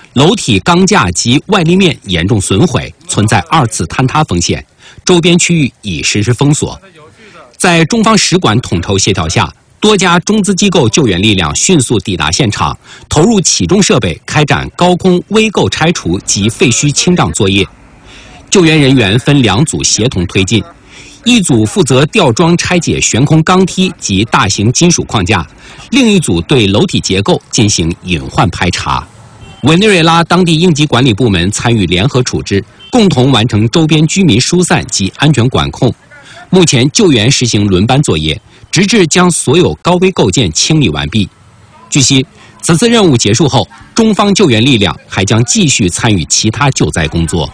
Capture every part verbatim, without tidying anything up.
楼体钢架及外立面严重损毁，存在二次坍塌风险，周边区域已实施封锁。在中方使馆统筹协调下，多家中资机构救援力量迅速抵达现场，投入起重设备，开展高空危构拆除及废墟清障作业。救援人员分两组协同推进，一组负责吊装拆解悬空钢梯及大型金属框架，另一组对楼体结构进行隐患排查。委内瑞拉当地应急管理部门参与联合处置，共同完成周边居民疏散及安全管控。目前救援实行轮班作业，直至将所有高危构件清理完毕。据悉，此次任务结束后，中方救援力量还将继续参与其他救灾工作。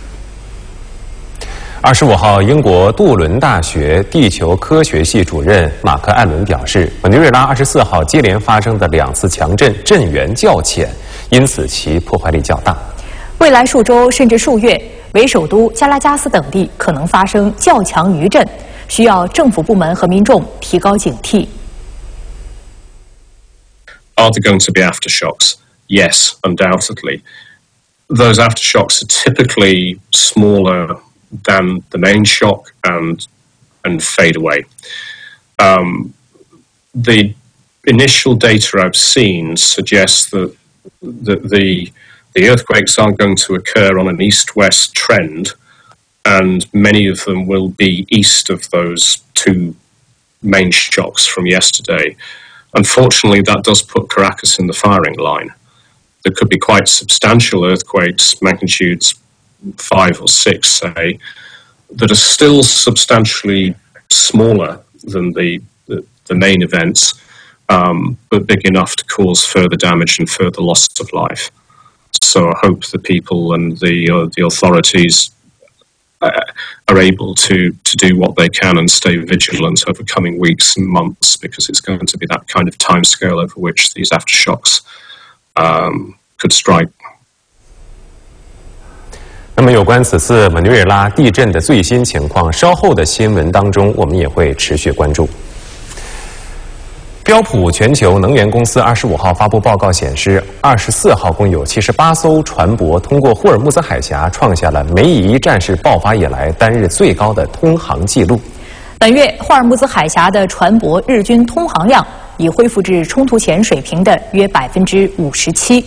二十五号，英国杜伦大学地球科学系主任马克·艾伦表示，委内瑞拉二十四号接连发生的两次强震震源较浅，因此其破坏力较大。 未来数周甚至数月，为首都加拉加斯等地可能发生较强余震，需要政府部门和民众提高警惕。 Are there going to be aftershocks? Yes, undoubtedly. Those aftershocks are typically smaller than the main shock and and fade away. Um, the initial data I've seen suggests that, that the the earthquakes aren't going to occur on an east-west trend, and many of them will be east of those two main shocks from yesterday. Unfortunately, that does put Caracas in the firing line. There could be quite substantial earthquakes, magnitudes five or six, say, that are still substantially smaller than the, the, the main events, um, but big enough to cause further damage and further loss of life. So I hope the people and the, uh, the authorities uh, are able to, to do what they can and stay vigilant over coming weeks and months, because it's going to be that kind of timescale over which these aftershocks um, could strike. 那么，有关此次委内瑞拉地震的最新情况，稍后的新闻当中我们也会持续关注。标普全球能源公司二十五号发布报告显示，二十四号共有七十八艘船舶通过霍尔木兹海峡，创下了梅夷战事爆发以来单日最高的通航纪录。 本月霍尔木兹海峡的船舶日均通航量已恢复至冲突前水平的约百分之五十七。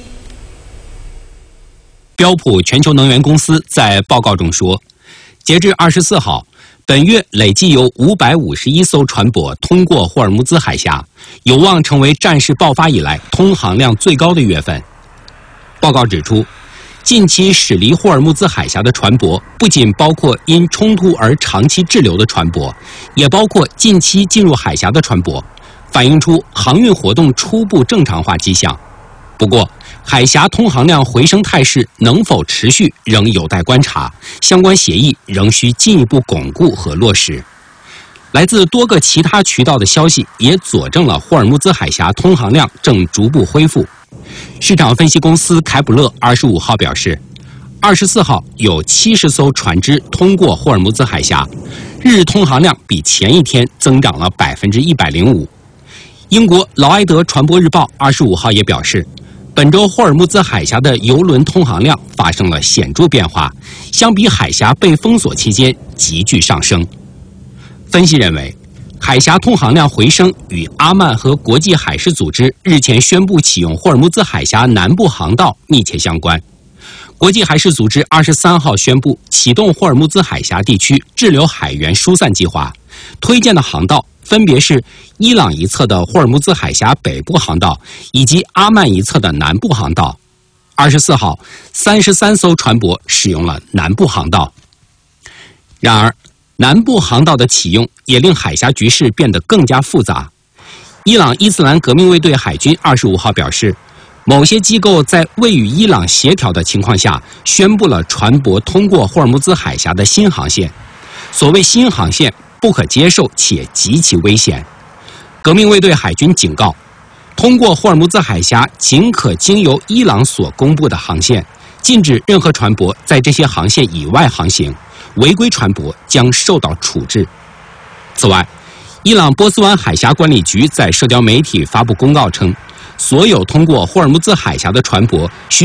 标普全球能源公司在报告中说，截至二十四号，本月累计有五百五十一艘船舶通过霍尔木兹海峡，有望成为战事爆发以来通航量最高的月份。报告指出，近期驶离霍尔木兹海峡的船舶不仅包括因冲突而长期滞留的船舶，也包括近期进入海峡的船舶，反映出航运活动初步正常化迹象。不过，海峡通航量回升态势能否持续，仍有待观察，相关协议仍需进一步巩固和落实。来自多个其他渠道的消息也佐证了霍尔木兹海峡通航量正逐步恢复。市场分析公司凯普勒二十五号表示，二十四号有七十艘船只通过霍尔木兹海峡，日通航量比前一天增长了百分之一百零五。英国劳埃德船舶日报二十五号也表示，本周霍尔木兹海峡的邮轮通航量发生了显著变化，相比海峡被封锁期间急剧上升。分析认为，海峡通航量回升与阿曼和国际海事组织日前宣布启用霍尔木兹海峡南部航道密切相关。国际海事组织二十三号宣布启动霍尔木兹海峡地区滞留海员疏散计划，推荐的航道分别是伊朗一侧的霍尔木兹海峡北部航道以及阿曼一侧的南部航道。二十四号，三十三艘船舶使用了南部航道。然而，南部航道的启用也令海峡局势变得更加复杂。伊朗伊斯兰革命卫队海军二十五号表示，某些机构在未与伊朗协调的情况下，宣布了船舶通过霍尔木兹海峡的新航线。所谓新航线不可接受且极其危险。革命卫队海军警告，通过霍尔木兹海峡仅可经由伊朗所公布的航线，禁止任何船舶在这些航线以外航行，违规船舶将受到处置。此外，伊朗波斯湾海峡管理局在社交媒体发布公告称，所有通过霍尔木兹海峡的船舶需